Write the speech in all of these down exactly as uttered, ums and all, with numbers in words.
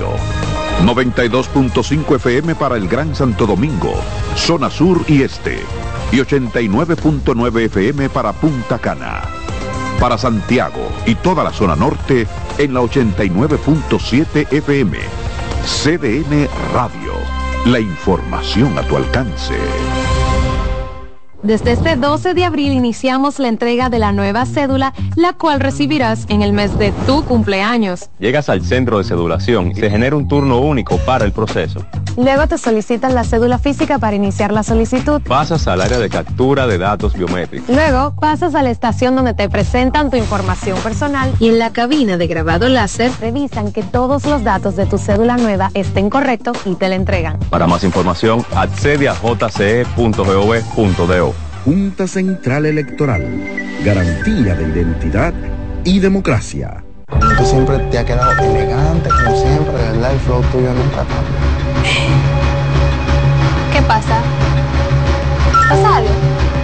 Radio. noventa y dos punto cinco F M para el Gran Santo Domingo, zona sur y este. Y ochenta y nueve punto nueve F M para Punta Cana. Para Santiago y toda la zona norte en la ochenta y nueve punto siete F M. C D N Radio. La información a tu alcance. Desde este doce de abril iniciamos la entrega de la nueva cédula, la cual recibirás en el mes de tu cumpleaños. Llegas al centro de cedulación y se genera un turno único para el proceso. Luego te solicitan la cédula física para iniciar la solicitud. Pasas al área de captura de datos biométricos. Luego pasas a la estación donde te presentan tu información personal y en la cabina de grabado láser revisan que todos los datos de tu cédula nueva estén correctos y te la entregan. Para más información, accede a j c e punto gov punto do. Junta Central Electoral, garantía de identidad y democracia. Tú siempre te has quedado elegante, como siempre, de verdad, el flow tuyo nunca cambia. ¿Qué pasa? ¿Pasa algo?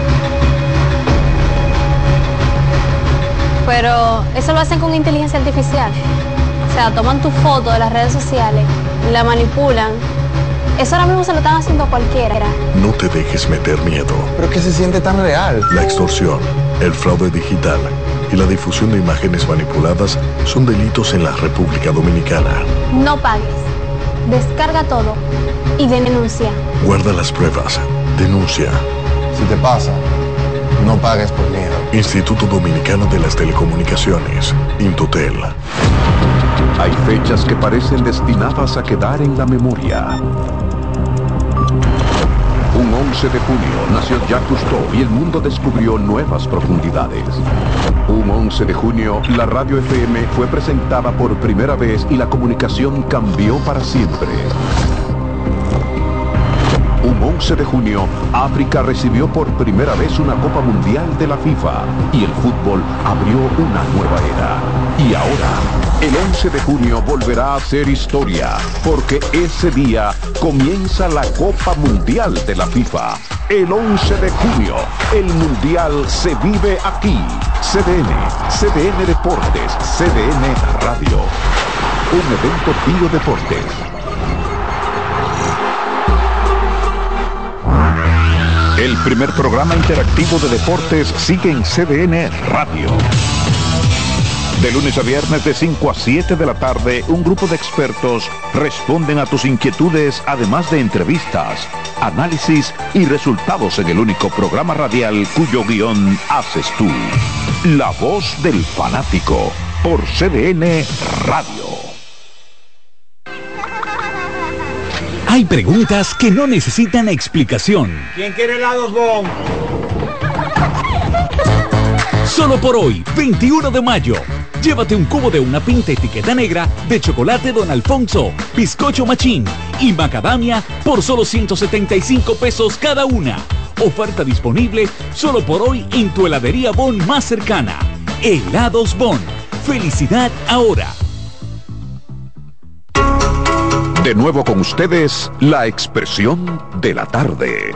Pero eso lo hacen con inteligencia artificial. O sea, toman tu foto de las redes sociales, la manipulan. Eso ahora mismo se lo están haciendo a cualquiera. No te dejes meter miedo. ¿Pero qué se siente tan real? La extorsión, el fraude digital y la difusión de imágenes manipuladas son delitos en la República Dominicana. No pagues. Descarga todo y denuncia. Guarda las pruebas. Denuncia. Si te pasa, no pagues por miedo. Instituto Dominicano de las Telecomunicaciones, Intotel. Hay fechas que parecen destinadas a quedar en la memoria. Un once de junio nació Jacques Cousteau y el mundo descubrió nuevas profundidades. Un once de junio, la radio F M fue presentada por primera vez y la comunicación cambió para siempre. Un once de junio, África recibió por primera vez una Copa Mundial de la FIFA y el fútbol abrió una nueva era. Y ahora, el once de junio volverá a ser historia, porque ese día comienza la Copa Mundial de la FIFA. El once de junio, el Mundial se vive aquí. C D N, C D N Deportes, C D N Radio. Un evento Bio Deportes. El primer programa interactivo de deportes sigue en C D N Radio. De lunes a viernes de cinco a siete de la tarde, un grupo de expertos responden a tus inquietudes, además de entrevistas, análisis y resultados en el único programa radial cuyo guión haces tú. La voz del fanático, por C D N Radio. Hay preguntas que no necesitan explicación. ¿Quién quiere helados Bon? Solo por hoy, veintiuno de mayo, llévate un cubo de una pinta etiqueta negra de chocolate Don Alfonso, bizcocho Machín y macadamia por solo ciento setenta y cinco pesos cada una. Oferta disponible solo por hoy en tu heladería Bon más cercana. Helados Bon. Felicidad ahora. De nuevo con ustedes, la expresión de la tarde.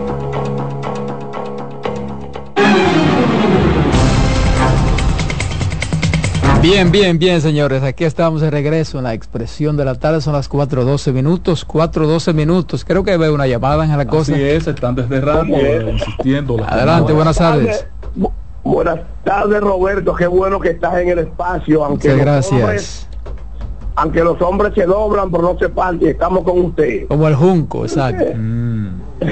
Bien, bien, bien, señores. Aquí estamos de regreso en la expresión de la tarde. Son las cuatro doce minutos. cuatro doce minutos. Creo que veo una llamada en la cosa. Así es, están desde radio insistiendo. Adelante, buenas tardes. Buenas tardes, Roberto. Qué bueno que estás en el espacio. Aunque Muchas gracias. Hombres, aunque los hombres se doblan, pero no se parten. Estamos con usted. Como el junco, exacto. mm.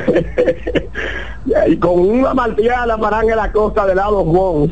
Y con una martillada la paran en la costa de Lados Bon.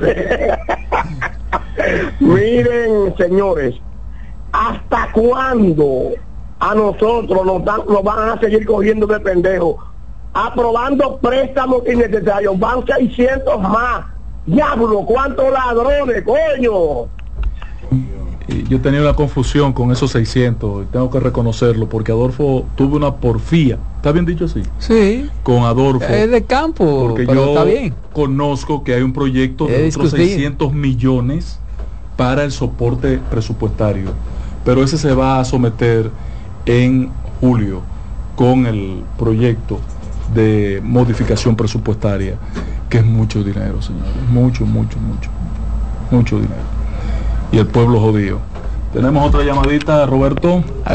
Miren, señores, ¿hasta cuándo a nosotros nos, dan, nos van a seguir cogiendo de pendejos? Aprobando préstamos innecesarios, van seiscientos más. Diablo, ¿cuántos ladrones, coño? Yo tenía una confusión con esos seiscientos, tengo que reconocerlo, porque Adolfo tuvo una porfía. ¿Está bien dicho así? Sí. Con Adolfo. Es de campo, porque pero yo está bien. Conozco que hay un proyecto de es otros seiscientos millones para el soporte presupuestario, pero ese se va a someter en julio con el proyecto de modificación presupuestaria, que es mucho dinero, señores, mucho, mucho, mucho, mucho dinero. Y el pueblo jodido. Tenemos otra llamadita, Roberto.